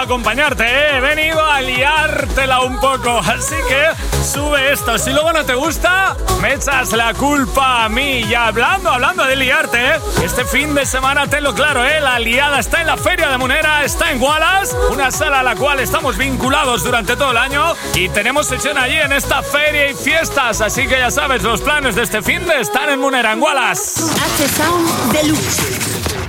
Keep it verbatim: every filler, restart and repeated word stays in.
a acompañarte, ¿eh? He venido a liártela un poco. Así que sube esto. Si luego no te gusta, me echas la culpa a mí. Y hablando, hablando de liarte, ¿eh? Este fin de semana, tenlo claro, ¿eh? La liada está en la Feria de Munera, está en Wallace, una sala a la cual estamos vinculados durante todo el año. Y tenemos sesión allí en esta feria y fiestas. Así que ya sabes, los planes de este fin de están en Munera, en Wallace. H-Sound Deluxe.